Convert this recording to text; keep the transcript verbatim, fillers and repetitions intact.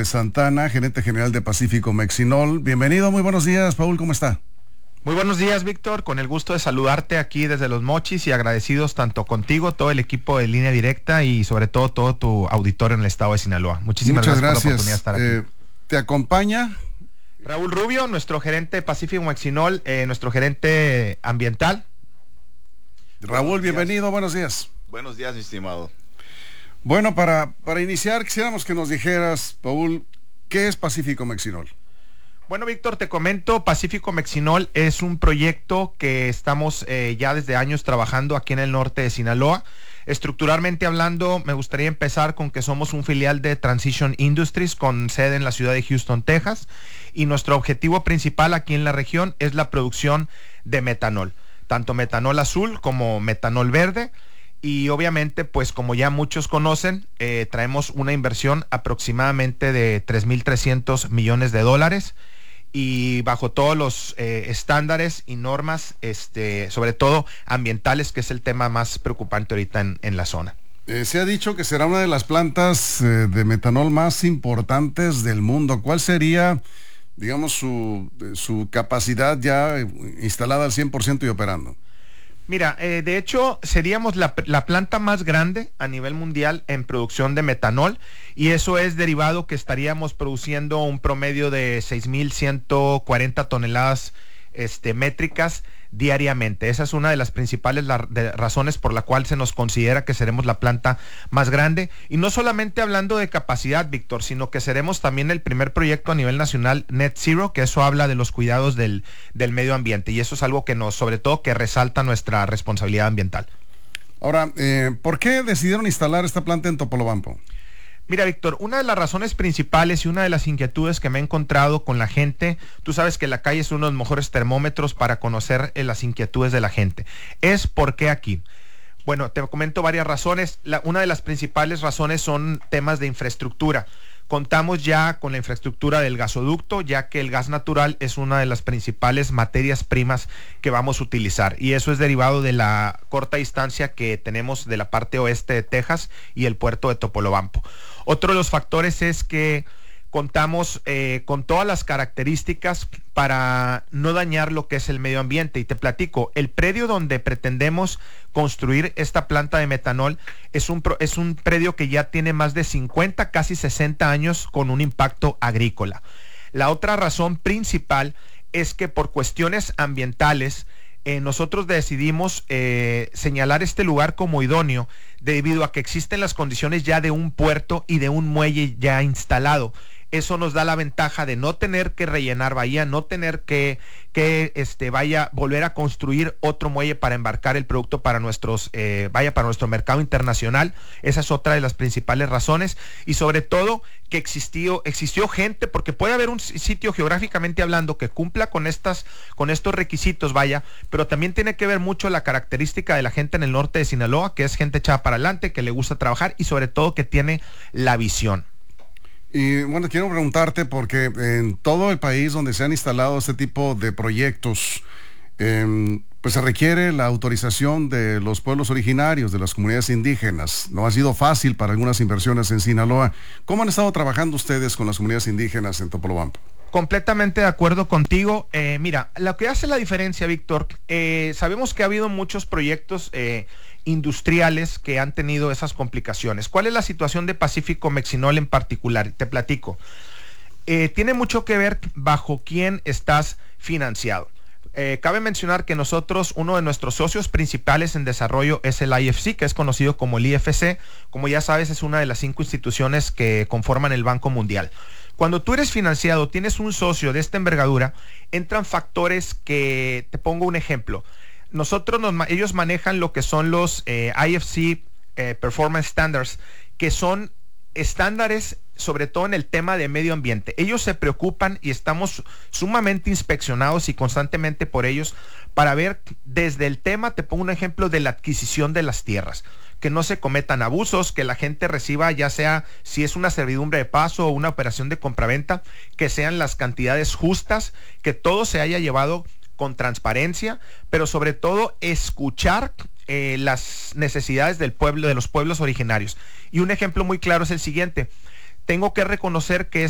de Santana, gerente general de Pacífico Mexinol. Bienvenido, muy buenos días, Paul, ¿cómo está? Muy buenos días, Víctor, con el gusto de saludarte aquí desde Los Mochis y agradecidos tanto contigo, todo el equipo de Línea Directa y sobre todo todo tu auditorio en el estado de Sinaloa. Muchísimas Muchas gracias, gracias por la oportunidad de estar aquí. Eh, ¿Te acompaña? Raúl Rubio, nuestro gerente de Pacífico Mexinol, eh, nuestro gerente ambiental. Raúl, buenos bienvenido, días. buenos días. Buenos días, mi estimado. Bueno, para, para iniciar, quisiéramos que nos dijeras, Paul, ¿qué es Pacífico Mexinol? Bueno, Víctor, te comento, Pacífico Mexinol es un proyecto que estamos eh, ya desde años trabajando aquí en el norte de Sinaloa. Estructuralmente hablando, me gustaría empezar con que somos un filial de Transition Industries con sede en la ciudad de Houston, Texas, y nuestro objetivo principal aquí en la región es la producción de metanol, tanto metanol azul como metanol verde. Y obviamente, pues como ya muchos conocen, eh, traemos una inversión aproximadamente de tres mil trescientos millones de dólares y bajo todos los eh, estándares y normas, este, sobre todo ambientales, que es el tema más preocupante ahorita en, en la zona. Eh, se ha dicho que será una de las plantas eh, de metanol más importantes del mundo. ¿Cuál sería, digamos, su, su capacidad ya instalada al cien por ciento y operando? Mira, eh, de hecho seríamos la, la planta más grande a nivel mundial en producción de metanol y eso es derivado que estaríamos produciendo un promedio de seis mil ciento cuarenta toneladas este, métricas diariamente. Esa es una de las principales la, de razones por la cual se nos considera que seremos la planta más grande y no solamente hablando de capacidad, Víctor, sino que seremos también el primer proyecto a nivel nacional Net Zero, que eso habla de los cuidados del, del medio ambiente y eso es algo que nos, sobre todo que resalta nuestra responsabilidad ambiental. Ahora, eh, ¿por qué decidieron instalar esta planta en Topolobampo? Mira, Víctor, una de las razones principales y una de las inquietudes que me he encontrado con la gente, tú sabes que la calle es uno de los mejores termómetros para conocer eh, las inquietudes de la gente, es ¿por qué aquí? Bueno, te comento varias razones. La, una de las principales razones son temas de infraestructura. Contamos ya con la infraestructura del gasoducto, ya que el gas natural es una de las principales materias primas que vamos a utilizar. Y eso es derivado de la corta distancia que tenemos de la parte oeste de Texas y el puerto de Topolobampo. Otro de los factores es que contamos eh, con todas las características para no dañar lo que es el medio ambiente. Y te platico, el predio donde pretendemos construir esta planta de metanol es un, es un predio que ya tiene más de cincuenta, casi sesenta años con un impacto agrícola. La otra razón principal es que por cuestiones ambientales, Eh, nosotros decidimos eh, señalar este lugar como idóneo debido a que existen las condiciones ya de un puerto y de un muelle ya instalado. Eso nos da la ventaja de no tener que rellenar bahía, no tener que, que este, vaya volver a construir otro muelle para embarcar el producto para nuestros, eh, vaya para nuestro mercado internacional. Esa es otra de las principales razones y sobre todo que existió, existió gente, porque puede haber un sitio geográficamente hablando que cumpla con estas, con estos requisitos, vaya, pero también tiene que ver mucho la característica de la gente en el norte de Sinaloa, que es gente echada para adelante, que le gusta trabajar y sobre todo que tiene la visión. Y bueno, quiero preguntarte porque en todo el país donde se han instalado este tipo de proyectos, eh, pues se requiere la autorización de los pueblos originarios, de las comunidades indígenas. No ha sido fácil para algunas inversiones en Sinaloa. ¿Cómo han estado trabajando ustedes con las comunidades indígenas en Topolobampo? Completamente de acuerdo contigo. Eh, mira, lo que hace la diferencia, Víctor, eh, sabemos que ha habido muchos proyectos eh, industriales que han tenido esas complicaciones. ¿Cuál es la situación de Pacífico Mexinol en particular? Te platico. Eh, tiene mucho que ver bajo quién estás financiado. Eh, cabe mencionar que nosotros, uno de nuestros socios principales en desarrollo es el I F C, que es conocido como el I F C. Como ya sabes, es una de las cinco instituciones que conforman el Banco Mundial. Cuando tú eres financiado, tienes un socio de esta envergadura, entran factores que, te pongo un ejemplo. Nosotros, nos, ellos manejan lo que son los eh, I F C eh, Performance Standards, que son estándares sobre todo en el tema de medio ambiente. Ellos se preocupan y estamos sumamente inspeccionados y constantemente por ellos para ver desde el tema, te pongo un ejemplo de la adquisición de las tierras, que no se cometan abusos, que la gente reciba, ya sea si es una servidumbre de paso o una operación de compraventa, que sean las cantidades justas, que todo se haya llevado con transparencia, pero sobre todo escuchar eh, las necesidades del pueblo, de los pueblos originarios. Y un ejemplo muy claro es el siguiente: tengo que reconocer que